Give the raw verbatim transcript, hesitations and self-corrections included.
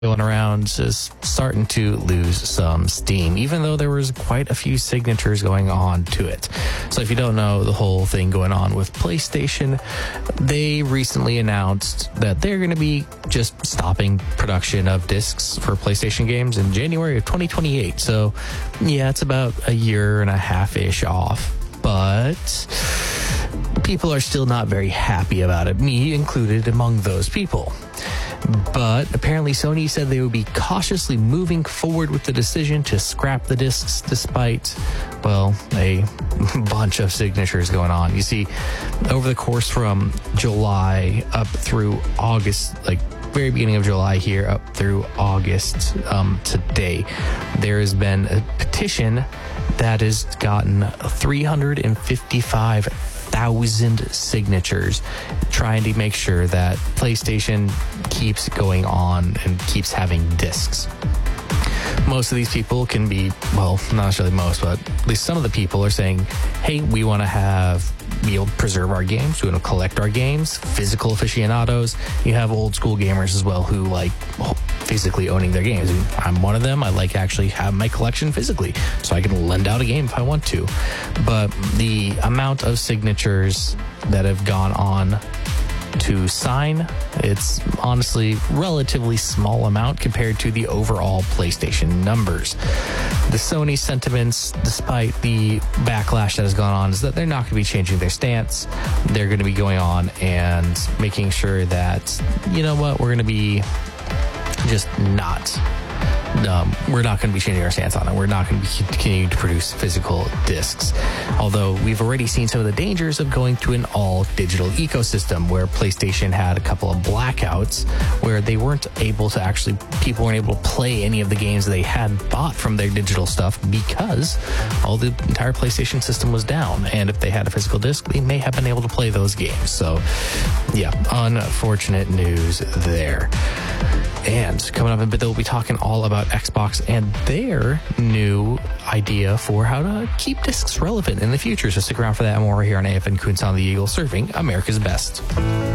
going around is starting to lose some steam, even though there was quite a few signatures going on to it. So if you don't know the whole thing going on with PlayStation, they recently announced that they're going to be just stopping production of discs for PlayStation games in January of twenty twenty-eight. So yeah, it's about a year and a half-ish off, but people are still not very happy about it, me included among those people. But apparently Sony said they would be cautiously moving forward with the decision to scrap the discs despite, well, a bunch of signatures going on. You see, over the course from July up through August, like very beginning of July here up through August um, today, there has been a petition that has gotten three hundred fifty-five thousand signatures trying to make sure that PlayStation keeps going on and keeps having discs. Most of these people can be, well, not necessarily most, but at least some of the people are saying, hey, we want to have, we will preserve our games, we want to collect our games, physical aficionados. You have old school gamers as well who like physically owning their games. And I'm one of them. I like actually have my collection physically, so I can lend out a game if I want to. But the amount of signatures that have gone on to sign, it's honestly relatively small amount compared to the overall PlayStation numbers. The Sony sentiments, despite the backlash that has gone on, is that they're not going to be changing their stance. They're going to be going on and making sure that, you know what, we're going to be just not Um, we're not going to be changing our stance on it. We're not going to be continuing to produce physical discs. Although we've already seen some of the dangers of going to an all-digital ecosystem where PlayStation had a couple of blackouts where they weren't able to actually, people weren't able to play any of the games they had bought from their digital stuff because all the entire PlayStation system was down. And if they had a physical disc, they may have been able to play those games. So yeah, unfortunate news there. And coming up in a bit, they'll be talking all about Xbox and their new idea for how to keep discs relevant in the future. So stick around for that and more here on A F N Coons on the Eagle, serving America's best.